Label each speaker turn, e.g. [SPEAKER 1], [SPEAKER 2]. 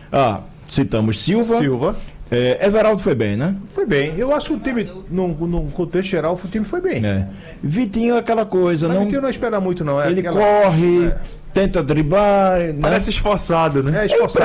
[SPEAKER 1] Citamos Silva. Everaldo foi bem, né?
[SPEAKER 2] Foi bem. Eu acho que o time, num contexto geral, o time foi bem.
[SPEAKER 1] Vitinho é aquela coisa.
[SPEAKER 2] Mas Vitinho não espera muito, não.
[SPEAKER 1] Ele corre, tenta driblar.
[SPEAKER 3] Parece esforçado, né?
[SPEAKER 2] Esforçado.